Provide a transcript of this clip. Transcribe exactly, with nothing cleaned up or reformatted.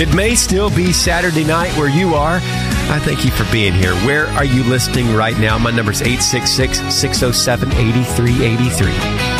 It may still be Saturday night where you are. I thank you for being here. Where are you listening right now? My number is eight six six, six oh seven, eight three eight three.